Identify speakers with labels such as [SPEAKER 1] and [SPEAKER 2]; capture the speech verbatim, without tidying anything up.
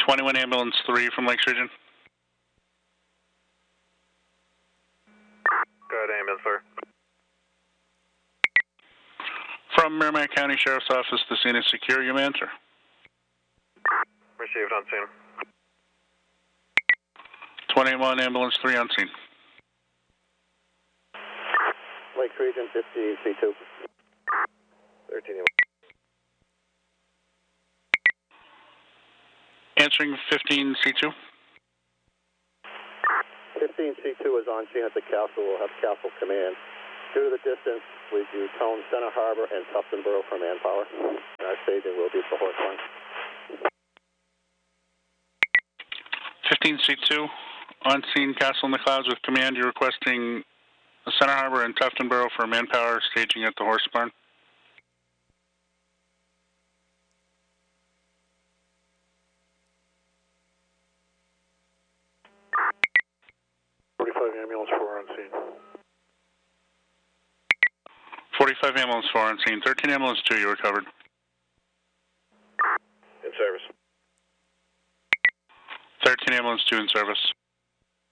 [SPEAKER 1] twenty-one Ambulance three from Lakes Region.
[SPEAKER 2] Good, ambulance four.
[SPEAKER 1] From Merrimack County Sheriff's Office, the scene is secure. You may enter.
[SPEAKER 2] Received on scene.
[SPEAKER 1] twenty-one Ambulance three on scene.
[SPEAKER 3] Lakes Region, fifteen C two.
[SPEAKER 2] thirteen.
[SPEAKER 1] Answering fifteen C two.
[SPEAKER 3] fifteen C two is on scene at the castle. We'll have castle command. Due to the distance, we do tone Center Harbor and Tufton Borough for manpower. And our staging will be for Horseline.
[SPEAKER 1] fifteen C two, on scene, Castle in the Clouds with command. You're requesting Center Harbor and Tufton Borough for manpower staging at the Horse Barn.
[SPEAKER 2] forty-five ambulance four on scene.
[SPEAKER 1] forty-five Ambulance four on scene. thirteen Ambulance two, you recovered.
[SPEAKER 2] In service.
[SPEAKER 1] thirteen Ambulance two in service.